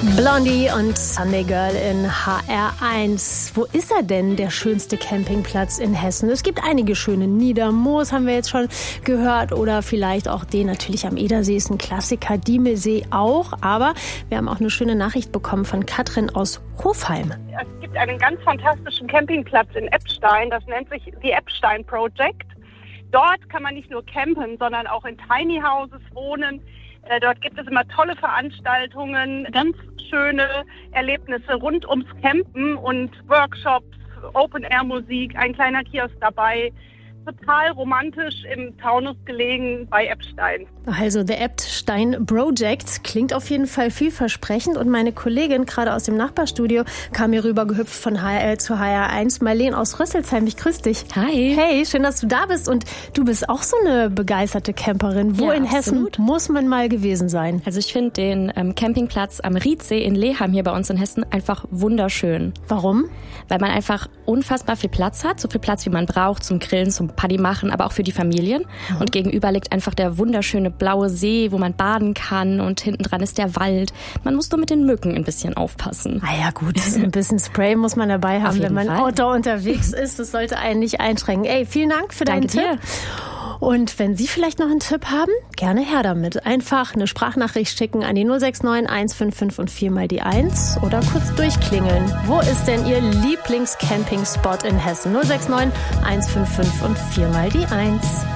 Blondie und Sunday Girl in HR1. Wo ist er denn, der schönste Campingplatz in Hessen? Es gibt einige schöne. Niedermoos haben wir jetzt schon gehört oder vielleicht auch den natürlich am Edersee ist ein Klassiker, Diemelsee auch. Aber wir haben auch eine schöne Nachricht bekommen von Katrin aus Hofheim. Es gibt einen ganz fantastischen Campingplatz in Eppstein, das nennt sich The Eppstein Project. Dort kann man nicht nur campen, sondern auch in Tiny Houses wohnen. Dort gibt es immer tolle Veranstaltungen, ganz schöne Erlebnisse rund ums Campen und Workshops, Open-Air-Musik, ein kleiner Kiosk dabei. Total romantisch im Taunus gelegen bei Eppstein. Also The Eppstein Project klingt auf jeden Fall vielversprechend und meine Kollegin gerade aus dem Nachbarstudio kam hier rüber gehüpft von HRL zu HR1. Marlene aus Rüsselsheim, ich grüße dich. Hi. Hey, schön, dass du da bist und du bist auch so eine begeisterte Camperin. Wo in Hessen muss man mal gewesen sein? Also ich finde den Campingplatz am Riedsee in Leham hier bei uns in Hessen einfach wunderschön. Warum? Weil man einfach unfassbar viel Platz hat, so viel Platz wie man braucht zum Grillen, zum Party machen, aber auch für die Familien. Mhm. Und gegenüber liegt einfach der wunderschöne blaue See, wo man baden kann und hinten dran ist der Wald. Man muss nur mit den Mücken ein bisschen aufpassen. Ah ja gut, ein bisschen Spray muss man dabei haben, wenn man Fall. outdoor unterwegs ist. Das sollte einen nicht einschränken. Ey, vielen Dank für deinen Tipp. Dir. Und wenn Sie vielleicht noch einen Tipp haben, gerne her damit. Einfach eine Sprachnachricht schicken an die 069 155 und 4 mal die 1 oder kurz durchklingeln. Wo ist denn Ihr Lieblings-Camping-Spot in Hessen? 069 155 und 4 mal die 1.